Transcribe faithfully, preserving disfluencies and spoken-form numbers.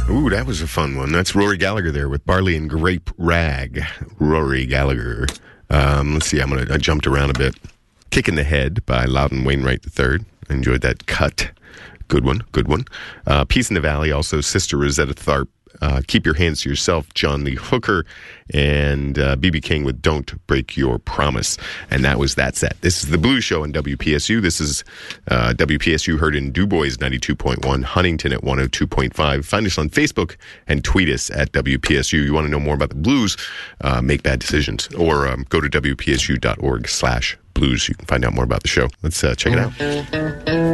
Ooh, that was a fun one. That's Rory Gallagher there with Barley and Grape Rag. Rory Gallagher. Um, let's see, I'm gonna, I jumped around a bit. Kick in the Head by Loudon Wainwright the third. I enjoyed that cut. Good one, good one. Uh, Peace in the Valley, also Sister Rosetta Tharpe. Uh, Keep Your Hands to Yourself, John Lee Hooker, and uh, B B King with Don't Break Your Promise. And that was that set. This is The Blues Show on W P S U. This is uh, W P S U heard in Du Bois ninety-two point one, Huntington at one oh two point five. Find us on Facebook and tweet us at W P S U. You want to know more about the blues, uh, make bad decisions, or um, go to W P S U dot org slash blues. You can find out more about the show. Let's uh, check it out.